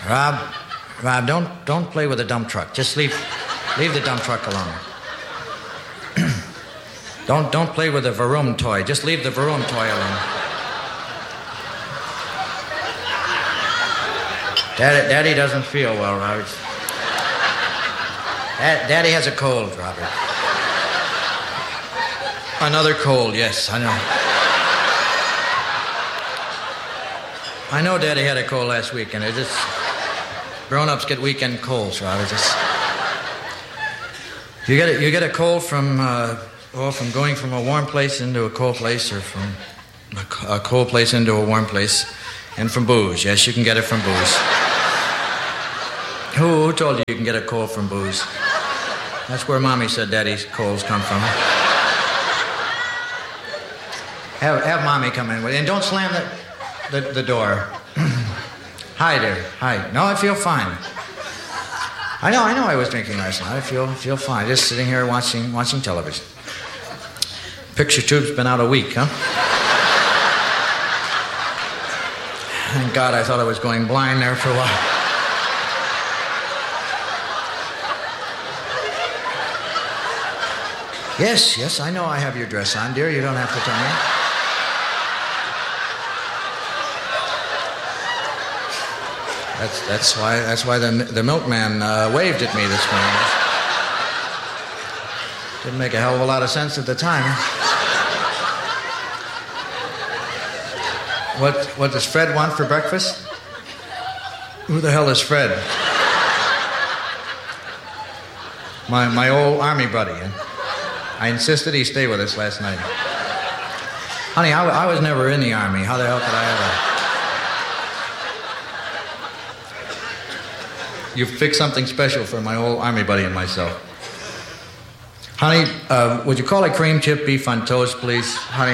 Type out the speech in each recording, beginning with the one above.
Rob, don't play with the dump truck. Just leave the dump truck alone. Don't play with the Vroom toy. Just leave the Vroom toy alone. Daddy doesn't feel well, Robert. Daddy has a cold, Robert. Another cold, yes, I know. I know Daddy had a cold last weekend. It just... Grown-ups get weekend colds, Robert. You get a cold from going from a warm place into a cold place, or from a cold place into a warm place, and from booze. Yes, you can get it from booze. Who told you can get a cold from booze? That's where Mommy said Daddy's colds come from. Have Mommy come in with you, and don't slam the door. Hi there. Hi. No, I feel fine. I know I was drinking last night. I feel fine. Just sitting here watching television. Picture tube's been out a week, huh? Thank God, I thought I was going blind there for a while. Yes, I know I have your dress on, dear. You don't have to tell me. That's why the milkman waved at me this morning. Didn't make a hell of a lot of sense at the time. What does Fred want for breakfast? Who the hell is Fred? My old army buddy. I insisted he stay with us last night. Honey, I was never in the army. How the hell could I ever... You fixed something special for my old army buddy and myself. Honey, would you call it cream chip beef on toast, please? Honey.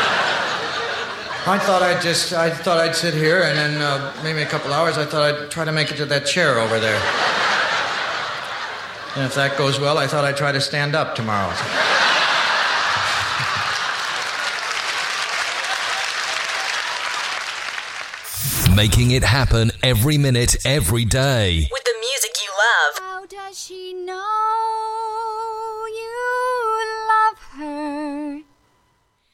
I thought I'd sit here, and then maybe a couple hours, I thought I'd try to make it to that chair over there. And if that goes well, I thought I'd try to stand up tomorrow. Making it happen every minute, every day. With the music you love. How does she know?